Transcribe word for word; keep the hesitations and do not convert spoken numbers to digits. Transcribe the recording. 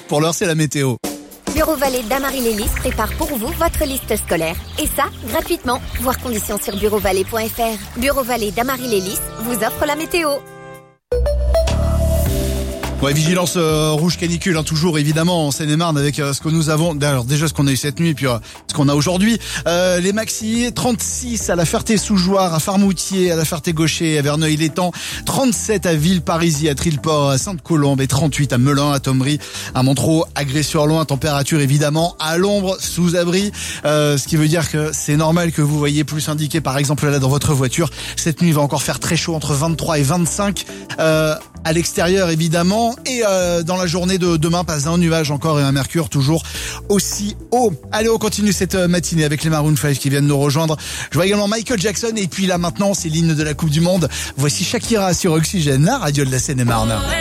Pour l'heure, c'est la météo. Bureau Vallée d'Amarie-Lélis prépare pour vous votre liste scolaire. Et ça, gratuitement. Voir conditions sur bureau vallée point f r. Bureau Vallée d'Amarie-Lélis vous offre la météo. Ouais, vigilance euh, rouge canicule, hein, toujours évidemment en Seine-et-Marne avec euh, ce que nous avons. Alors déjà ce qu'on a eu cette nuit, puis euh, ce qu'on a aujourd'hui. Euh, les maxi, trente-six à la Ferté-sous-Jouarre, à Farmoutier, à la Ferté-Gaucher, à Verneuil-l'Étang, trente-sept à Villeparisis, à Trilleport, à Sainte-Colombe et trente-huit à Melun, à Thomery, à Montereau, à Grès-sur-Loing. Température évidemment à l'ombre, sous abri, euh, ce qui veut dire que c'est normal que vous voyez plus indiqué par exemple là dans votre voiture. Cette nuit il va encore faire très chaud, entre vingt-trois et vingt-cinq euh, à l'extérieur évidemment. Et euh, dans la journée de demain, pas un nuage encore et un mercure toujours aussi haut. Allez, on continue cette matinée avec les Maroon cinq qui viennent nous rejoindre. Je vois également Michael Jackson et puis là maintenant c'est l'hymne de la Coupe du Monde. Voici Shakira sur Oxygène, la radio de la Seine-et-Marne.